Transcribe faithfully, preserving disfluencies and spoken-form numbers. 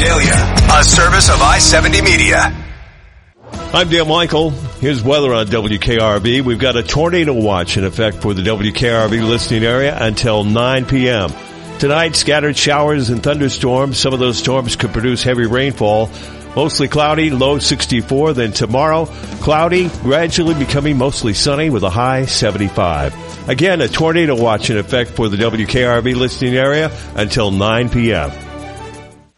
Vandalia, a service of I seventy Media. I'm Dan Michael. Here's weather on W K R B. We've got a tornado watch in effect for the W K R B listening area until nine p.m. Tonight, scattered showers and thunderstorms. Some of those storms could produce heavy rainfall. Mostly cloudy, low sixty-four. Then tomorrow, cloudy, gradually becoming mostly sunny with a high seventy-five. Again, a tornado watch in effect for the W K R B listening area until nine p.m.